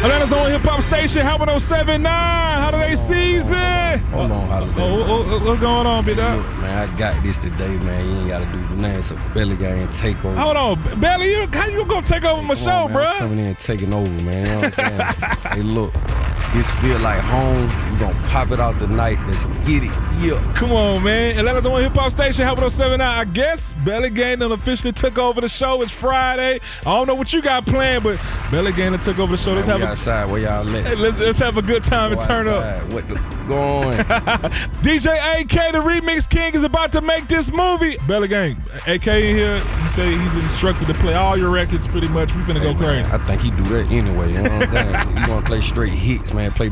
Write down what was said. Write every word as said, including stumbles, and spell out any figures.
Atlanta's on hip hop station, Howard oh seven nine, holiday season. Hold on, holiday. Oh, oh, oh, what's going on, big dog? Look, man, I got this today, man. You ain't gotta do nothing. It's a Belly Gang takeover. Hold on, Belly, you, how you gonna take over my Come show, on, man. bro? I'm coming in and taking over, man. You know what I'm saying? Hey, look, this feel like home. We gonna pop it out tonight. Let's get it. Yeah. Come on, man. Atlanta's on hip hop station, Howard oh seven nine. I guess Belly Gang done officially took over the show. It's Friday. I don't know what you got planned, but Belly Gang done took over the show. Let's Man, have we a outside. Where y'all at? Hey, let's, let's have a good time Go and turn outside. up. What the, go on? D J A K, the Remix King, is about to make this movie. Belly Gang, A K in here. He said he's instructed to play all your records pretty much. We finna Hey, go crazy. man, I think he do that anyway. You know what I'm saying? You gonna play straight hits, man. Play